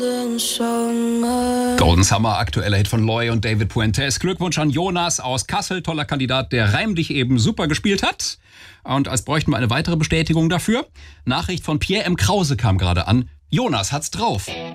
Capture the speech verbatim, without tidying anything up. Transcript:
Golden Summer, aktueller Hit von Loy und David Puentes. Glückwunsch an Jonas aus Kassel, toller Kandidat, der Reim dich eben super gespielt hat. Und als bräuchten wir eine weitere Bestätigung dafür. Nachricht von Pierre M. Krause kam gerade an. Jonas hat's drauf.